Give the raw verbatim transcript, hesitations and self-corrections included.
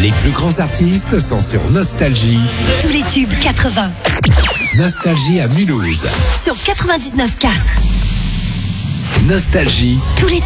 Les plus grands artistes sont sur Nostalgie. Tous les tubes quatre-vingts. Nostalgie à Mulhouse. Sur quatre-vingt-dix-neuf virgule quatre. Nostalgie. Tous les